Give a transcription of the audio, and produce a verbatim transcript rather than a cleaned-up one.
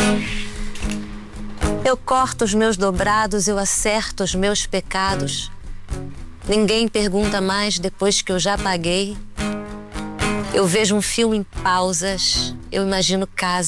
Eu corto os meus dobrados, eu acerto os meus pecados. Ninguém pergunta mais depois que eu já paguei. Eu vejo um filme em pausas, eu imagino casa.